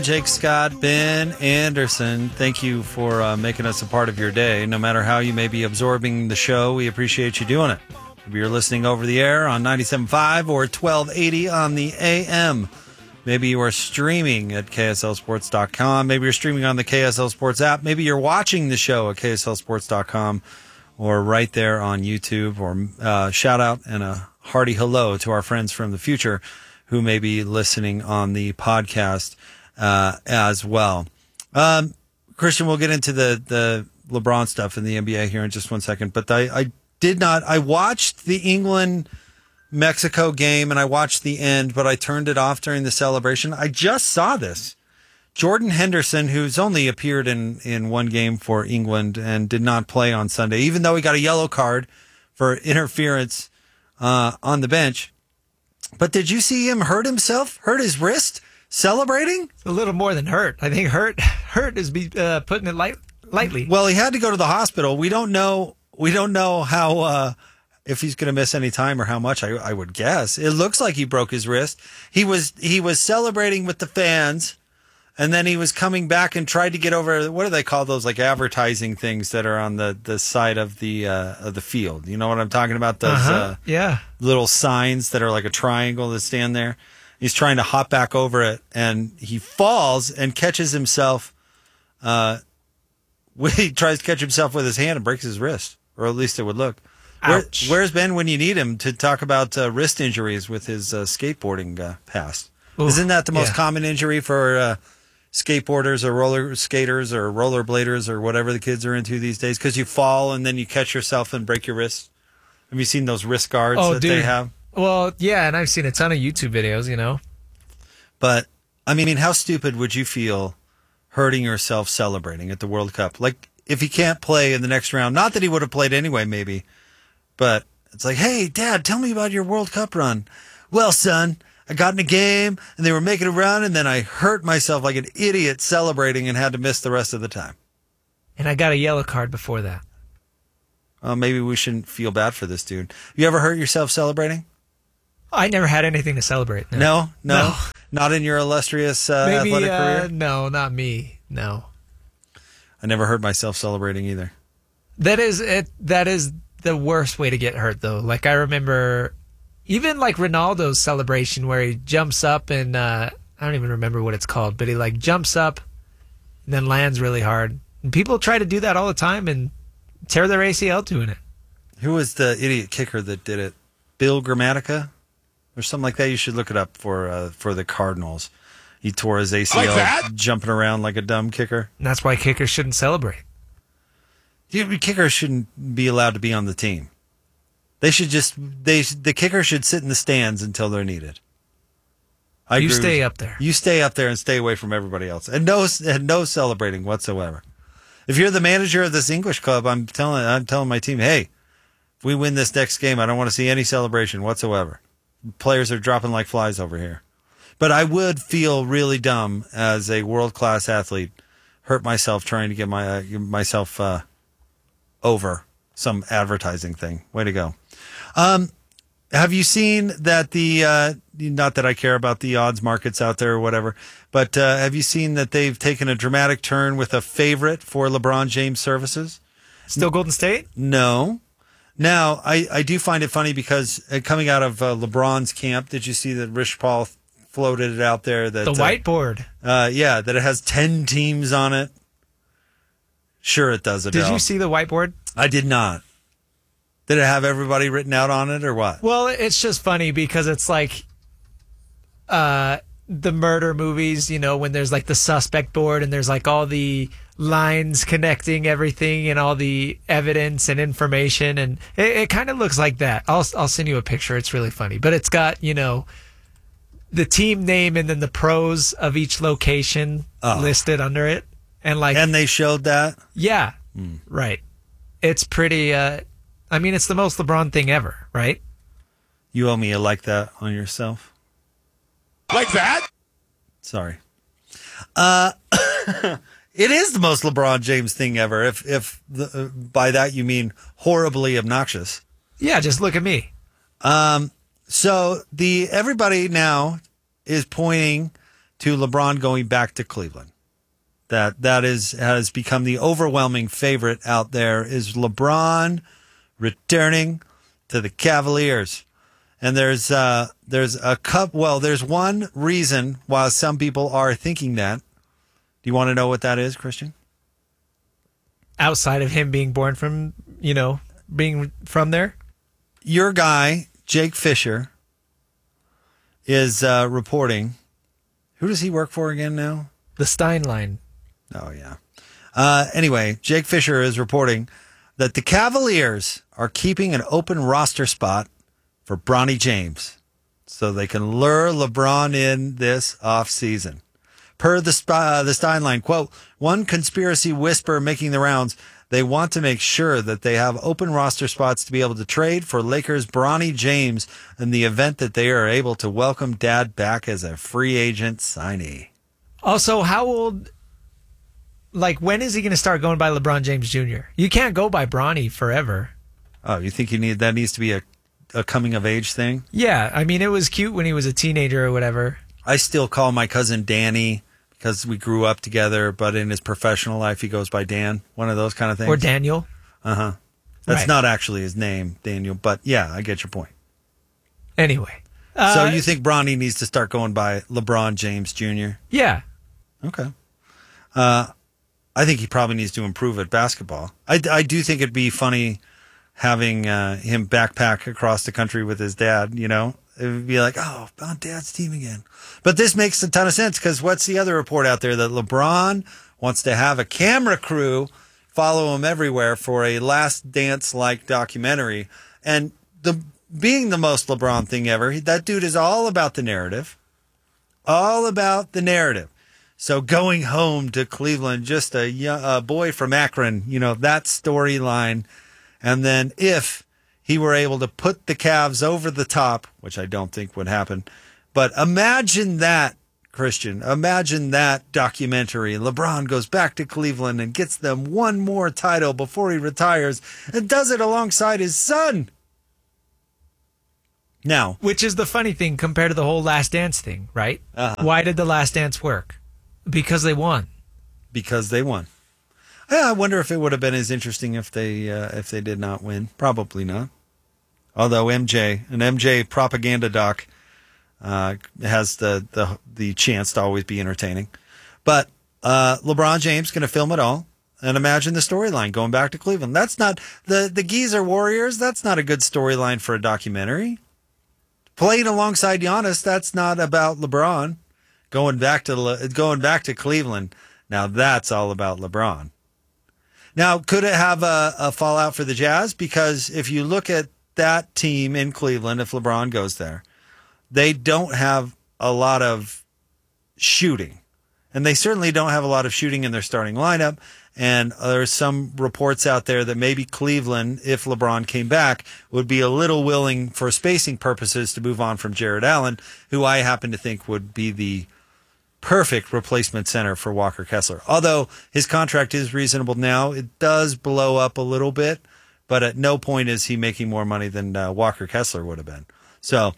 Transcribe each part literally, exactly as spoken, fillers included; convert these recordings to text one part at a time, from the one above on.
Jake Scott, Ben Anderson, thank you for uh, making us a part of your day. No matter how you may be absorbing the show, we appreciate you doing it. If you're listening over the air on ninety-seven point five or twelve eighty on the A M, maybe you are streaming at K S L sports dot com. Maybe you're streaming on the K S L Sports app. Maybe you're watching the show at K S L sports dot com or right there on YouTube. Or uh, shout out and a hearty hello to our friends from the future who may be listening on the podcast uh, as well. Um, Christian, we'll get into the, the LeBron stuff in the N B A here in just one second. But I, I did not. I watched the England Mexico game and I watched the end, but I turned it off during the celebration. I just saw this. Jordan Henderson, who's only appeared in, in one game for England and did not play on Sunday, even though he got a yellow card for interference uh, on the bench. But did you see him hurt himself, hurt his wrist, celebrating? A little more than hurt. I think hurt hurt is be, uh, putting it light, lightly. Well, he had to go to the hospital. We don't know. We don't know how uh, if he's going to miss any time or how much. I, I would guess it looks like he broke his wrist. He was he was celebrating with the fans, and then he was coming back and tried to get over. What do they call those, like advertising things that are on the, the side of the uh, of the field? You know what I'm talking about? Those uh-huh. uh, yeah. little signs that are like a triangle that stand there. He's trying to hop back over it, and he falls and catches himself. Uh, he tries to catch himself with his hand and breaks his wrist, or at least it would look. Where, where's Ben when you need him to talk about uh, wrist injuries with his uh, skateboarding uh, past? Ooh, Isn't that the most yeah. common injury for uh, skateboarders or roller skaters or rollerbladers or whatever the kids are into these days? Because you fall and then you catch yourself and break your wrist. Have you seen those wrist guards oh, that dude. they have? Well, yeah, and I've seen a ton of YouTube videos, you know. But, I mean, how stupid would you feel hurting yourself celebrating at the World Cup? Like, if he can't play in the next round, not that he would have played anyway, maybe, but it's like, hey, Dad, tell me about your World Cup run. Well, son, I got in a game, and they were making a run, and then I hurt myself like an idiot celebrating and had to miss the rest of the time. And I got a yellow card before that. Well, maybe we shouldn't feel bad for this dude. You ever hurt yourself celebrating? I never had anything to celebrate. No, no, no, no. Not in your illustrious uh, Maybe, athletic uh, career. No, not me. No, I never hurt myself celebrating either. That is it. That is the worst way to get hurt, though. Like I remember, even like Ronaldo's celebration where he jumps up and uh, I don't even remember what it's called, but he like jumps up and then lands really hard. And people try to do that all the time and tear their A C L doing it. Who was the idiot kicker that did it? Bill Grammatica? Or something like that. You should look it up for uh, for the Cardinals. He tore his A C L like jumping around like a dumb kicker. And that's why kickers shouldn't celebrate. You, kickers shouldn't be allowed to be on the team. They should just they the kicker should sit in the stands until they're needed. I you agree stay with, up there. You stay up there and stay away from everybody else, and no and no celebrating whatsoever. If you're the manager of this English club, I'm telling I'm telling my team, hey, if we win this next game, I don't want to see any celebration whatsoever. Players are dropping like flies over here. But I would feel really dumb as a world-class athlete, hurt myself trying to get my uh, myself uh, over some advertising thing. Way to go. Um, have you seen that the, uh, not that I care about the odds markets out there or whatever, but uh, have you seen that they've taken a dramatic turn with a favorite for LeBron James services? Still Golden State? No. Now, I, I do find it funny because uh, coming out of uh, LeBron's camp, did you see that Rich Paul floated it out there? That The whiteboard. Uh, uh, yeah, that it has ten teams on it. Sure it does, Adele. Did you see the whiteboard? I did not. Did it have everybody written out on it or what? Well, it's just funny because it's like uh, the murder movies, you know, when there's like the suspect board and there's like all the lines connecting everything and all the evidence and information, and it, it kind of looks like that. I'll I'll send you a picture. It's really funny, but it's got, you know, the team name and then the pros of each location oh. listed under it, and like and they showed that. Yeah, mm. right. It's pretty. Uh, I mean, it's the most LeBron thing ever, right? You owe me a like that on yourself. Like that? Sorry. Uh. It is the most LeBron James thing ever. If if the, uh, by that you mean horribly obnoxious. Yeah, just look at me. Um. So the everybody now is pointing to LeBron going back to Cleveland. That that is has become the overwhelming favorite out there is LeBron returning to the Cavaliers. And there's uh, there's a cup. Well, there's one reason why some people are thinking that. Do you want to know what that is, Christian? Outside of him being born from, you know, being from there? Your guy, Jake Fisher, is uh, reporting. Who does he work for again now? The Stein line. Oh, yeah. Uh, anyway, Jake Fisher is reporting that the Cavaliers are keeping an open roster spot for Bronny James so they can lure LeBron in this offseason. Per the, uh, the Stein line, quote, one conspiracy whisper making the rounds, they want to make sure that they have open roster spots to be able to trade for Lakers Bronny James in the event that they are able to welcome Dad back as a free agent signee. Also, how old, like, when is he going to start going by LeBron James Junior? You can't go by Bronny forever. Oh, you think you need that needs to be a, a coming of age thing? Yeah, I mean, it was cute when he was a teenager or whatever. I still call my cousin Danny because we grew up together, but in his professional life, he goes by Dan, one of those kind of things. Or Daniel. Uh-huh. That's Right. not actually his name, Daniel, but yeah, I get your point. Anyway. So Uh, you think Bronny needs to start going by LeBron James Junior? Yeah. Okay. Uh, I think he probably needs to improve at basketball. I, I do think it'd be funny having uh, him backpack across the country with his dad, you know? It would be like, oh, on Dad's team again. But this makes a ton of sense because what's the other report out there? That LeBron wants to have a camera crew follow him everywhere for a Last Dance-like documentary. And the being the most LeBron thing ever, that dude is all about the narrative. All about the narrative. So going home to Cleveland, just a, young, a boy from Akron, you know, that storyline. And then if he were able to put the Cavs over the top, which I don't think would happen, but imagine that, Christian. Imagine that documentary. LeBron goes back to Cleveland and gets them one more title before he retires and does it alongside his son. Now, Which is the funny thing compared to the whole Last Dance thing, right? Uh-huh. Why did the Last Dance work? Because they won. because they won. Yeah, I wonder if it would have been as interesting if they uh, if they did not win. Probably not. Although M J, an M J propaganda doc, uh, has the, the the chance to always be entertaining. But uh, LeBron James going to film it all. And imagine the storyline going back to Cleveland. That's not the the Geezer Warriors. That's not a good storyline for a documentary. Playing alongside Giannis, that's not about LeBron. Going back to Le- going back to Cleveland. Now that's all about LeBron. Now, could it have a, a fallout for the Jazz? Because if you look at that team in Cleveland, if LeBron goes there, they don't have a lot of shooting. And they certainly don't have a lot of shooting in their starting lineup. And there's some reports out there that maybe Cleveland, if LeBron came back, would be a little willing for spacing purposes to move on from Jared Allen, who I happen to think would be the perfect replacement center for Walker Kessler. Although his contract is reasonable now, it does blow up a little bit, but at no point is he making more money than uh, Walker Kessler would have been. So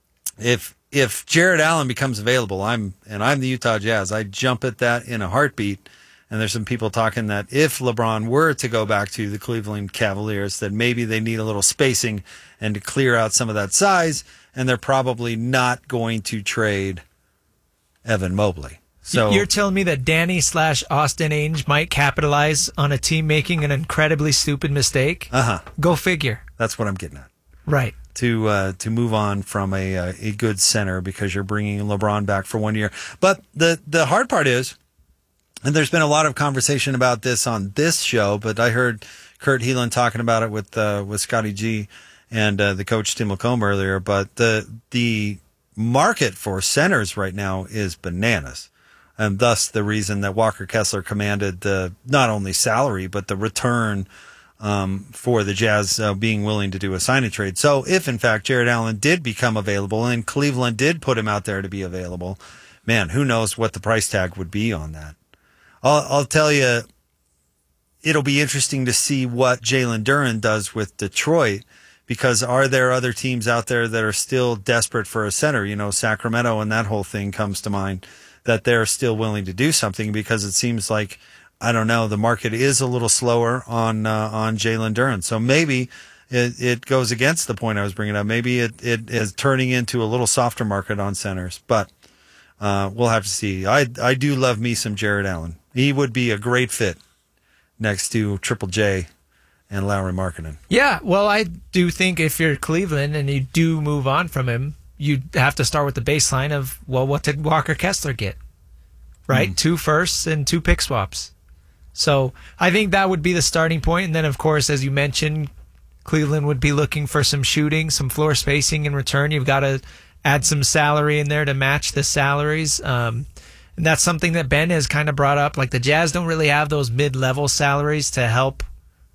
if if Jared Allen becomes available, I'm and I'm the Utah Jazz, I jump at that in a heartbeat. And there's some people talking that if LeBron were to go back to the Cleveland Cavaliers, that maybe they need a little spacing and to clear out some of that size, and they're probably not going to trade Evan Mobley. So You're telling me that Danny slash Austin Ainge might capitalize on a team making an incredibly stupid mistake? uh-huh. Go figure. That's what I'm getting at. Right. To uh, to move on from a uh, a good center because you're bringing LeBron back for one year. But the the hard part is, and there's been a lot of conversation about this on this show, but I heard Kurt Heelan talking about it with uh, with Scotty G and uh, the coach Tim Lacombe earlier. But the the market for centers right now is bananas, and thus the reason that Walker Kessler commanded the not only salary but the return um, for the Jazz uh, being willing to do a sign and trade. So if in fact Jared Allen did become available and Cleveland did put him out there to be available, man, who knows what the price tag would be on that. I'll, I'll tell you, it'll be interesting to see what Jalen Duren does with Detroit, because are there other teams out there that are still desperate for a center? You know, Sacramento and that whole thing comes to mind that they're still willing to do something, because it seems like, I don't know, the market is a little slower on uh, on Jalen Duren. So maybe it, it goes against the point I was bringing up. Maybe it, it is turning into a little softer market on centers. But uh, we'll have to see. I I do love me some Jarrett Allen. He would be a great fit next to Triple J and Lauri Markkanen. Yeah, well, I do think if you're Cleveland and you do move on from him, you have to start with the baseline of, well, what did Walker Kessler get? Right? Mm. Two firsts and two pick swaps. So I think that would be the starting point. And then, of course, as you mentioned, Cleveland would be looking for some shooting, some floor spacing in return. You've got to add some salary in there to match the salaries. Um, and that's something that Ben has kind of brought up. Like, the Jazz don't really have those mid-level salaries to help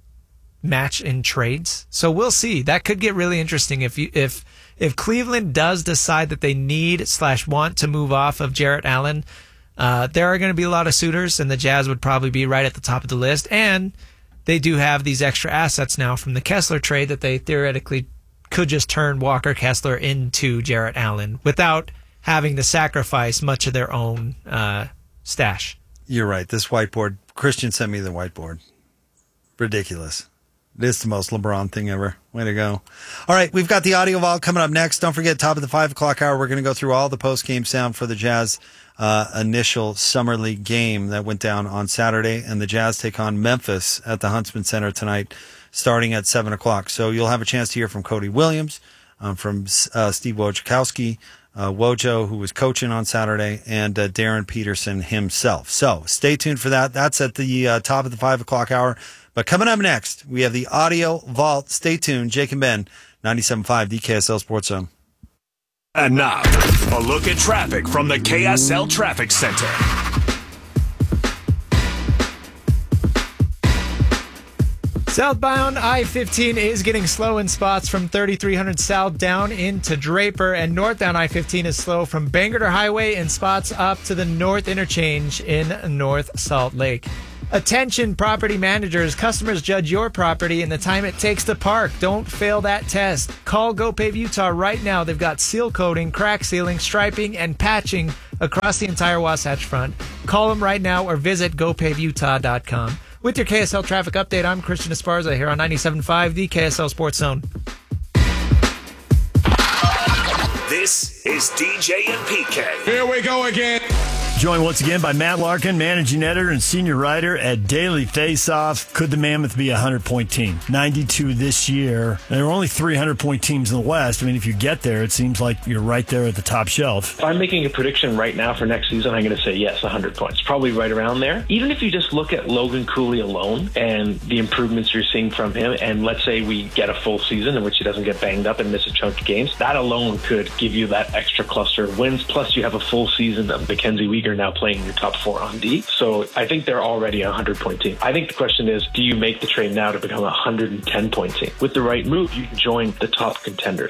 match in trades. So we'll see. That could get really interesting if you if if Cleveland does decide that they need slash want to move off of Jarrett Allen. Uh, there are going to be a lot of suitors, and the Jazz would probably be right at the top of the list. And they do have these extra assets now from the Kessler trade that they theoretically could just turn Walker Kessler into Jarrett Allen without having to sacrifice much of their own uh, stash. You're right. This whiteboard, Christian sent me the whiteboard. Ridiculous. It is the most LeBron thing ever. Way to go. All right, we've got the audio vault coming up next. Don't forget, top of the five o'clock hour, we're going to go through all the post-game sound for the Jazz uh, initial Summer League game that went down on Saturday, and the Jazz take on Memphis at the Huntsman Center tonight, starting at seven o'clock. So you'll have a chance to hear from Cody Williams, um, from uh, Steve Wojciechowski, uh, Wojo, who was coaching on Saturday, and uh, Darren Peterson himself. So stay tuned for that. That's at the uh, top of the five o'clock hour. But coming up next, we have the audio vault. Stay tuned. Jake and Ben, ninety-seven point five, the K S L Sports Zone. And now, a look at traffic from the K S L Traffic Center. Southbound I fifteen is getting slow in spots from thirty-three hundred south down into Draper, and northbound I fifteen is slow from Bangerter Highway in spots up to the North Interchange in North Salt Lake. Attention property managers, customers judge your property and the time it takes to park. Don't fail that test. Call GoPave Utah right now. They've got seal coating, crack sealing, striping, and patching across the entire Wasatch Front. Call them right now or visit go pave utah dot com. With your K S L traffic update, I'm Christian Esparza here on ninety-seven point five, the K S L Sports Zone. This is D J and P K. Here we go again. Joined once again by Matt Larkin, managing editor and senior writer at Daily Faceoff. Could the Mammoth be a hundred-point team? ninety-two this year. There are only three hundred-point teams in the West. I mean, if you get there, it seems like you're right there at the top shelf. If I'm making a prediction right now for next season, I'm going to say yes, one hundred points. Probably right around there. Even if you just look at Logan Cooley alone and the improvements you're seeing from him, and let's say we get a full season in which he doesn't get banged up and miss a chunk of games, that alone could give you that extra cluster of wins. Plus, you have a full season of Mackenzie Weegar now playing your top four on D. So I think they're already a hundred-point team. I think the question is, do you make the trade now to become a one hundred ten-point team? With the right move, you can join the top contenders.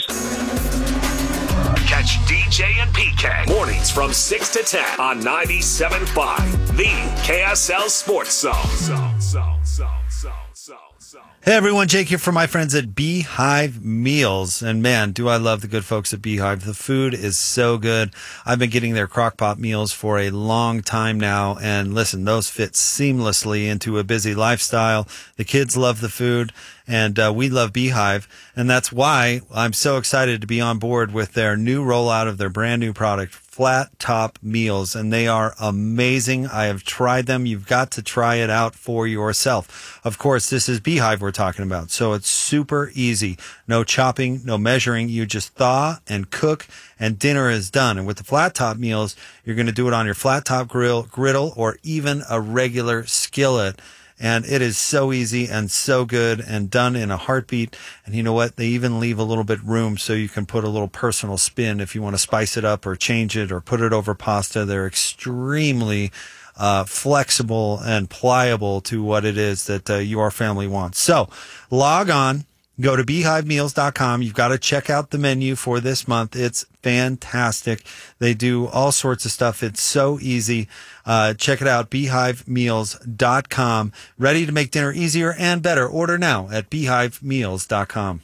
Catch D J and P K mornings from six to ten on ninety-seven point five, the K S L Sports Zone. Zone, zone, zone, zone, zone, zone. Hey everyone, Jake here for my friends at Beehive Meals. And man, do I love the good folks at Beehive. The food is so good. I've been getting their crockpot meals for a long time now. And listen, those fit seamlessly into a busy lifestyle. The kids love the food, and uh, we love Beehive. And that's why I'm so excited to be on board with their new rollout of their brand new product, Flat Top Meals, and they are amazing. I have tried them. You've got to try it out for yourself. Of course, this is Beehive we're talking about, so it's super easy. No chopping, no measuring. You just thaw and cook, and dinner is done. And with the Flat Top Meals, you're going to do it on your flat top grill, griddle, or even a regular skillet. And it is so easy and so good and done in a heartbeat. And you know what? They even leave a little bit room so you can put a little personal spin if you want to spice it up or change it or put it over pasta. They're extremely uh, flexible and pliable to what it is that uh, your family wants. So log on. Go to beehive meals dot com. You've got to check out the menu for this month. It's fantastic. They do all sorts of stuff. It's so easy. Uh, check it out, beehive meals dot com. Ready to make dinner easier and better. Order now at beehive meals dot com.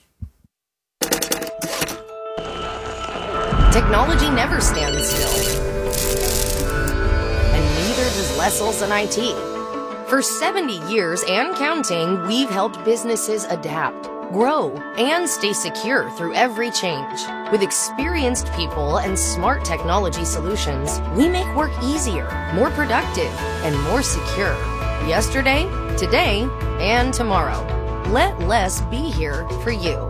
Technology never stands still. Wessels and I T. For seventy years and counting, we've helped businesses adapt, grow, and stay secure through every change. With experienced people and smart technology solutions, we make work easier, more productive, and more secure. Yesterday, today, and tomorrow. Let Les be here for you.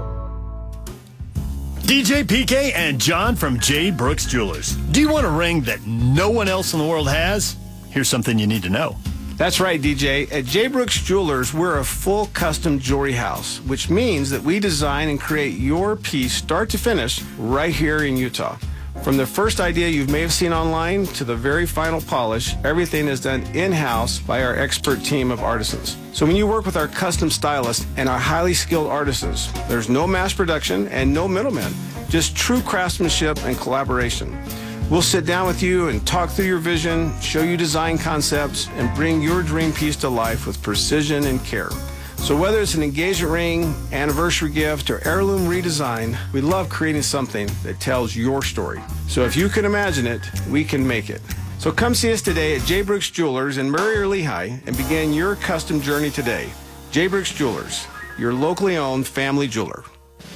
D J, P K, and John from J. Brooks Jewelers. Do you want a ring that no one else in the world has? Here's something you need to know. That's right, D J. At J. Brooks Jewelers, we're a full custom jewelry house, which means that we design and create your piece start to finish right here in Utah. From the first idea you may have seen online to the very final polish, everything is done in-house by our expert team of artisans. So when you work with our custom stylists and our highly skilled artisans, there's no mass production and no middlemen, just true craftsmanship and collaboration. We'll sit down with you and talk through your vision, show you design concepts, and bring your dream piece to life with precision and care. So whether it's an engagement ring, anniversary gift, or heirloom redesign, we love creating something that tells your story. So if you can imagine it, we can make it. So come see us today at J. Brooks Jewelers in Murray or Lehigh and begin your custom journey today. J. Brooks Jewelers, your locally owned family jeweler.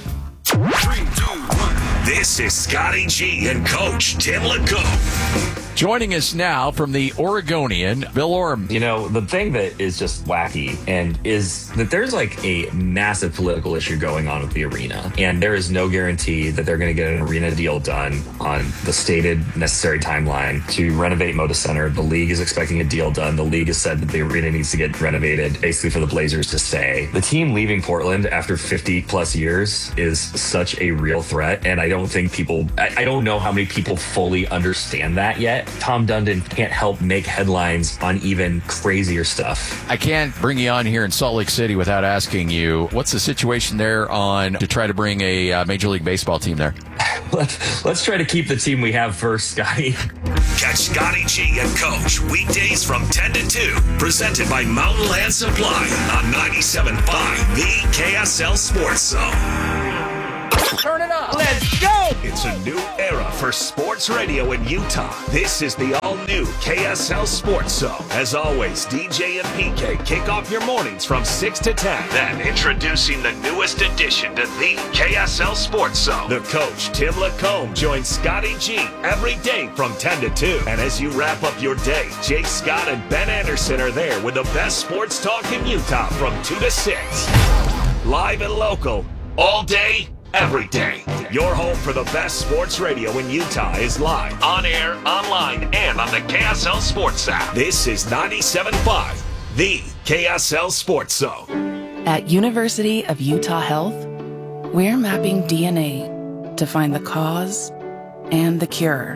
Three, two, one. This is Scotty G and Coach Tim LeComb. Joining us now from the Oregonian, Bill Orm. You know, the thing that is just wacky and is that there's like a massive political issue going on with the arena. And there is no guarantee that they're going to get an arena deal done on the stated necessary timeline to renovate Moda Center. The league is expecting a deal done. The league has said that the arena needs to get renovated, basically for the Blazers to stay. The team leaving Portland after fifty plus years is such a real threat. And I don't think people, I, I don't know how many people fully understand that yet. Tom Dundon can't help make headlines on even crazier stuff. I can't bring you on here in Salt Lake City without asking you, what's the situation there on to try to bring a uh, Major League Baseball team there? let's, let's try to keep the team we have first, Scotty. Catch Scotty G and Coach weekdays from ten to two. Presented by Mountain Land Supply on ninety-seven point five, the K S L Sports Zone. Turn it up. Let's go! It's a new era for sports radio in Utah. This is the all-new K S L Sports Zone. As always, D J and P K kick off your mornings from six to ten. Then, introducing the newest addition to the K S L Sports Zone. The coach, Tim LeComb, joins Scotty G every day from ten to two. And as you wrap up your day, Jake Scott and Ben Anderson are there with the best sports talk in Utah from two to six. Live and local, all day, every day. Your home for the best sports radio in Utah is live, on air, online, and on the K S L Sports app. This is ninety-seven point five, the K S L Sports Zone. At University of Utah Health, we're mapping D N A to find the cause and the cure.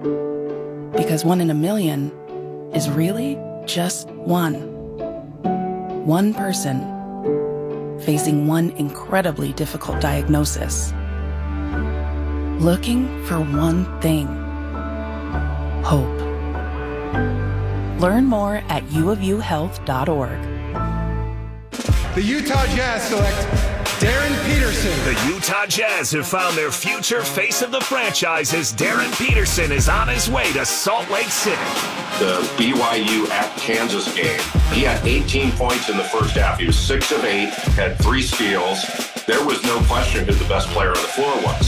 Because one in a million is really just one. One person facing one incredibly difficult diagnosis, looking for one thing: hope. Learn more at u of u health dot org. The Utah Jazz select Darren Peterson. The Utah Jazz have found their future face of the franchise as Darren Peterson is on his way to Salt Lake City. The B Y U at Kansas game, he had eighteen points in the first half. He was six of eight, had three steals. There was no question who the best player on the floor was.